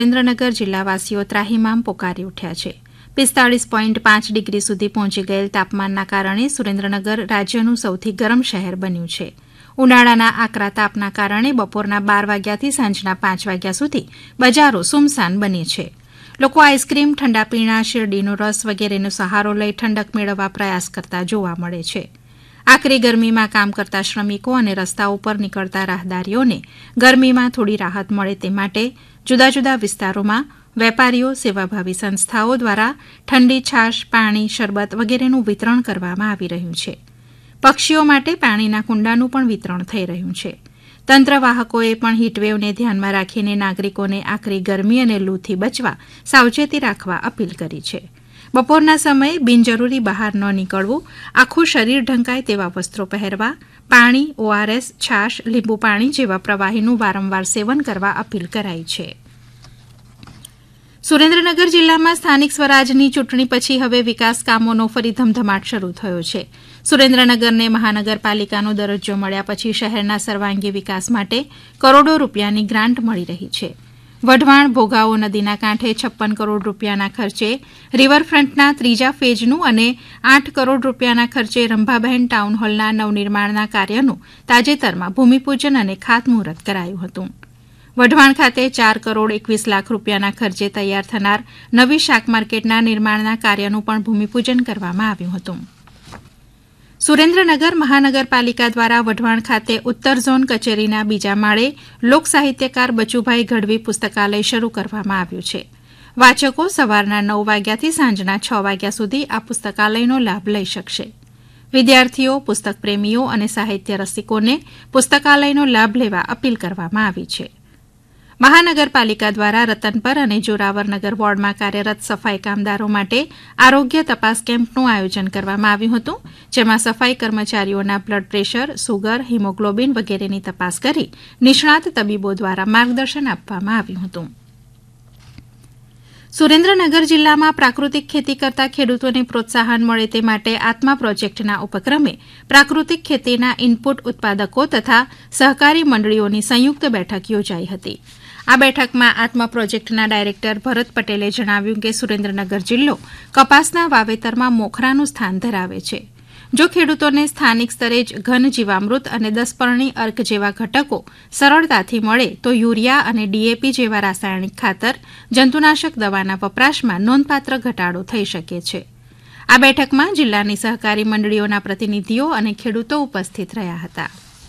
સુરેન્દ્રનગર જિલ્લાવાસીઓ ત્રાહિમામ પોકારી ઉઠ્યા છે। 45.5 ડિગ્રી સુધી પહોંચી ગયેલ તાપમાનના કારણે સુરેન્દ્રનગર રાજ્યનું સૌથી ગરમ શહેર બન્યું છે। ઉનાળાના આકરા તાપના કારણે બપોરના 12 વાગ્યાથી સાંજના 5 વાગ્યા સુધી બજારો સુમસાન બની છે। લોકો આઈસ્ક્રીમ, ઠંડા પીણા, શેરડીનો રસ વગેરેનો સહારો લઈ ઠંડક મેળવવા પ્રયાસ કરતા જોવા મળે છે। આકરી ગરમીમાં કામ કરતા શ્રમિકો અને રસ્તા ઉપર નીકળતા રાહદારીઓને ગરમીમાં થોડી રાહત મળે તે માટે જુદા જુદા વિસ્તારોમાં વેપારીઓ, સેવાભાવી સંસ્થાઓ દ્વારા ઠંડી છાશ, પાણી, શરબત વગેરેનું વિતરણ કરવામાં આવી રહ્યું છે। પક્ષીઓ માટે પાણીના કુંડાનું પણ વિતરણ થઈ રહ્યું છે। તંત્રવાહકોએ પણ હીટવેવને ધ્યાનમાં રાખીને નાગરિકોને આકરી ગરમી અને લૂથી બચવા સાવચેતી રાખવા અપીલ કરી છે। બપોરના સમયે બિનજરૂરી બહાર ન નીકળવું, આખું શરીર ઢંકાય તેવા વસ્ત્રો પહેરવા, પાણી, ORS, છાશ, લીંબુ પાણી જેવા પ્રવાહીનું વારંવાર સેવન કરવા અપીલ કરાઈ છે। સુરેન્દ્રનગર જિલ્લામાં સ્થાનિક સ્વરાજની ચૂંટણી પછી હવે વિકાસ કામોનો ફરી ધમધમાટ શરૂ થયો છે। સુરેન્દ્રનગરને મહાનગરપાલિકાનો દરજ્જો મળ્યા પછી શહેરના સર્વાંગી વિકાસ માટે કરોડો રૂપિયાની ગ્રાન્ટ મળી રહી છે। વઢવાણ ભોગાવો નદીના કાંઠે 56 કરોડ રૂપિયાના ખર્ચે રિવરફ્રન્ટના ત્રીજા ફેઝનું અને 8 કરોડ રૂપિયાના ખર્ચે રંભાબહેન ટાઉન હોલના નવનિર્માણના કાર્યનું તાજેતરમાં ભૂમિપૂજન અને ખાતમુહૂર્ત કરાયું હતું। વઢવાણ ખાતે 4 કરોડ 21 લાખ રૂપિયાના ખર્ચે તૈયાર થનાર નવી શાક માર્કેટના નિર્માણના કાર્યનું પણ ભૂમિપૂજન કરવામાં આવ્યું હતું। સુરેન્દ્રનગર મહાનગરપાલિકા દ્વારા વઢવાણ ખાતે ઉત્તર ઝોન કચેરીના બીજા માળે લોક સાહિત્યકાર બચુભાઈ ગઢવી પુસ્તકાલય શરૂ કરવામાં આવ્યું છે। વાચકો સવારના 9 વાગ્યાથી સાંજના 6 વાગ્યા સુધી આ પુસ્તકાલયનો લાભ લઈ શકશે। વિદ્યાર્થીઓ, પુસ્તક પ્રેમીઓ અને સાહિત્ય રસિકોને પુસ્તકાલયનો લાભ લેવા અપીલ કરવામાં આવી છે। મહાનગરપાલિકા દ્વારા રતનપર અને જોરાવરનગર વોર્ડમાં કાર્યરત સફાઈ કામદારો માટે આરોગ્ય તપાસ કેમ્પનું આયોજન કરવામાં આવ્યું હતું, જેમાં સફાઈ કર્મચારીઓના બ્લડ પ્રેશર, સુગર, હિમોગ્લોબિન વગેરેની તપાસ કરી નિષ્ણાત તબીબો દ્વારા માર્ગદર્શન આપવામાં આવ્યું હતું। સુરેન્દ્રનગર જિલ્લામાં પ્રાકૃતિક ખેતી કરતા ખેડૂતોને પ્રોત્સાહન મળે તે માટે આત્મા પ્રોજેક્ટના ઉપક્રમે પ્રાકૃતિક ખેતીના ઇનપુટ ઉત્પાદકો તથા સહકારી મંડળીઓની સંયુક્ત બેઠક યોજાઈ હતી। આ બેઠકમાં આત્મા પ્રોજેક્ટના ડાયરેક્ટર ભરત પટેલે જણાવ્યું કે સુરેન્દ્રનગર જિલ્લો કપાસના વાવેતરમાં મોખરાનું સ્થાન ધરાવે છે। જો ખેડૂતોને સ્થાનિક સ્તરે જ ઘન જીવામૃત અને 10 પરણી અર્ક જેવા ઘટકો સરળતાથી મળે તો યુરિયા અને DAP જેવા રાસાયણિક ખાતર, જંતુનાશક દવાના વપરાશમાં નોંધપાત્ર ઘટાડો થઈ શકે છે। આ બેઠકમાં જિલ્લાની સહકારી મંડળીઓના પ્રતિનિધિઓ અને ખેડૂતો ઉપસ્થિત રહ્યા હતા।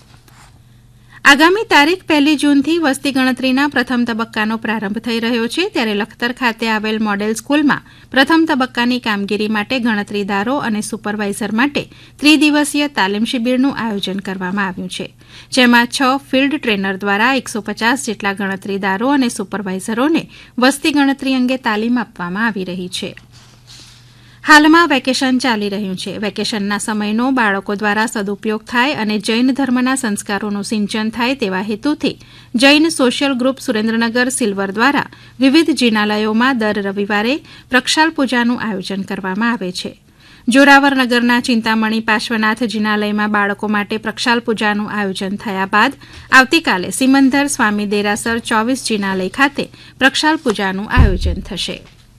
આગામી તારીખ 1 જૂનથી વસ્તી ગણતરીના પ્રથમ તબક્કાનો પ્રારંભ થઈ રહ્યો છે, ત્યારે લખતર ખાતે આવેલ મોડેલ સ્કૂલમાં પ્રથમ તબક્કાની કામગીરી માટે ગણતરીદારો અને સુપરવાઇઝર માટે ત્રિદિવસીય તાલીમ શિબિરનું આયોજન કરવામાં આવ્યું છે, જેમાં 6 ફિલ્ડ ટ્રેનર દ્વારા 150 જેટલા ગણતરીદારો અને સુપરવાઇઝરોને વસ્તી ગણતરી અંગે તાલીમ આપવામાં આવી રહી છે। હાલમાં વેકેશન ચાલી રહ્યું છે। વેકેશનના સમયનો બાળકો દ્વારા સદુપયોગ થાય અને જૈન ધર્મના સંસ્કારોનું સિંચન થાય તેવા હેતુથી Jain social group Surendranagar silver દ્વારા વિવિધ જિનાલયોમાં દર રવિવારે પ્રક્ષાલ પૂજાનું આયોજન કરવામાં આવે છે। જોરાવરનગરના ચિંતામણી પાર્શ્વનાથ જિનાલયમાં બાળકો માટે પ્રક્ષાલ પૂજાનું આયોજન થયા બાદ આવતીકાલે સિમંદર સ્વામી દેરાસર 24 જિનાલય ખાતે પ્રક્ષાલ પૂજાનું આયોજન થશે।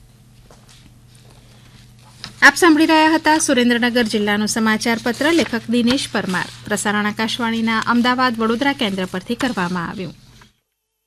આપ સાંભળી રહ્યા હતા સુરેન્દ્રનગર જિલ્લાનું સમાચાર પત્ર। લેખક દિનેશ પરમાર। પ્રસારણ આકાશવાણીના અમદાવાદ વડોદરા કેન્દ્ર પરથી કરવામાં આવ્યું।